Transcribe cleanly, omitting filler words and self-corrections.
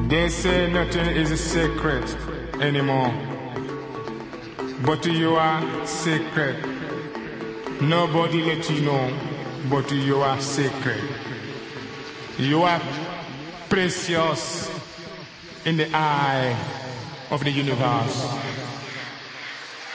They say nothing is a secret anymore. But you are sacred. Nobody let you know, but you are sacred. You are precious in the eye of the universe.